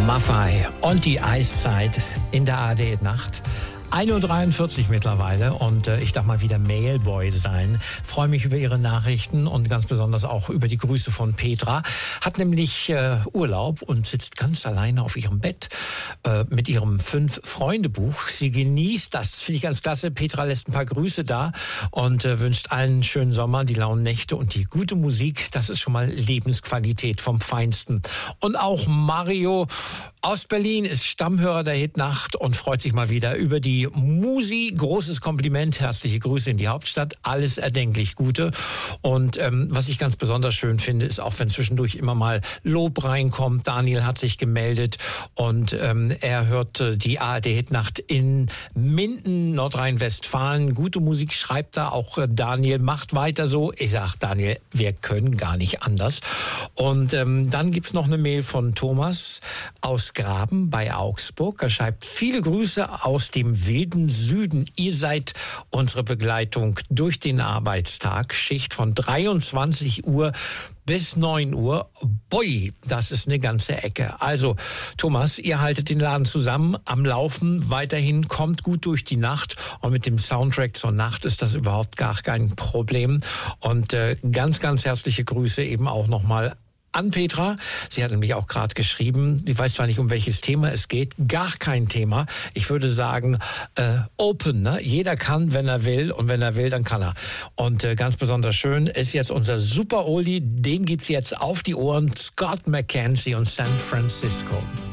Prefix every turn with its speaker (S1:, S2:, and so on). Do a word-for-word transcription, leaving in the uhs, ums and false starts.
S1: Maffay und die Eiszeit in der A R D-Nacht. ein Uhr dreiundvierzig mittlerweile und äh, ich darf mal wieder Mailboy sein. Freue mich über Ihre Nachrichten und ganz besonders auch über die Grüße von Petra. Hat nämlich äh, Urlaub und sitzt ganz alleine auf ihrem Bett äh, mit ihrem Fünf-Freunde-Buch. Sie genießt das, finde ich ganz klasse. Petra lässt ein paar Grüße da und äh, wünscht allen einen schönen Sommer, die lauen Nächte und die gute Musik. Das ist schon mal Lebensqualität vom Feinsten. Und auch Mario aus Berlin ist Stammhörer der Hitnacht und freut sich mal wieder über die Musi. Großes Kompliment, herzliche Grüße in die Hauptstadt. Alles erdenklich Gute. Und ähm, was ich ganz besonders schön finde, ist auch, wenn zwischendurch immer mal Lob reinkommt. Daniel hat sich gemeldet und ähm, er hört äh, die A R D-Hitnacht in Minden, Nordrhein-Westfalen. Gute Musik schreibt da auch äh, Daniel. Macht weiter so. Ich sag, Daniel, wir können gar nicht anders. Und ähm, dann gibt's noch eine Mail von Thomas aus Graben bei Augsburg. Er schreibt, viele Grüße aus dem wilden Süden. Ihr seid unsere Begleitung durch den Arbeitstag. Schicht von dreiundzwanzig Uhr bis neun Uhr. Boy, das ist eine ganze Ecke. Also, Thomas, ihr haltet den Laden zusammen, am Laufen, weiterhin, kommt gut durch die Nacht. Und mit dem Soundtrack zur Nacht ist das überhaupt gar kein Problem. Und äh, ganz, ganz herzliche Grüße eben auch nochmal an Petra. Sie hat nämlich auch gerade geschrieben, sie weiß zwar nicht, um welches Thema es geht, gar kein Thema. Ich würde sagen, äh, open, ne? Jeder kann, wenn er will, und wenn er will, dann kann er. Und äh, ganz besonders schön ist jetzt unser Super Oldie, den gibt's jetzt auf die Ohren, Scott McKenzie und San Francisco.